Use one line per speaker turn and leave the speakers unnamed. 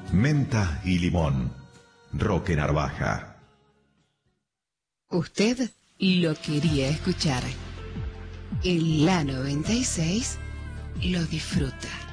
Menta y limón. Roque Narvaja.
Usted lo quería escuchar. En la 96 lo disfruta.